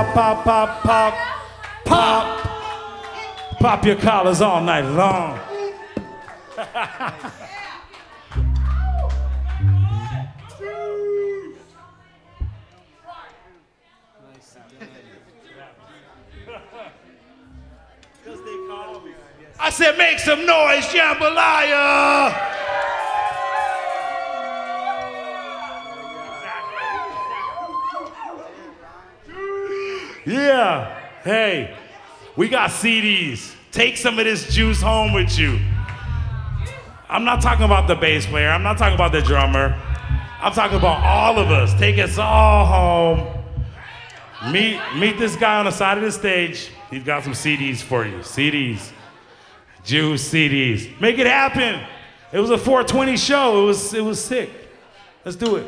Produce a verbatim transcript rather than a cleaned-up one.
pop, pop, pop, pop, pop. Pop your collars all night long. I said, make some noise, jambalaya! Yeah, hey, we got C Ds. Take some of this juice home with you. I'm not talking about the bass player. I'm not talking about the drummer. I'm talking about all of us. Take us all home. Meet, meet this guy on the side of the stage. He's got some C Ds for you. C Ds. Juice C Ds. Make it happen. It was a four twenty show. It was, it was sick. Let's do it.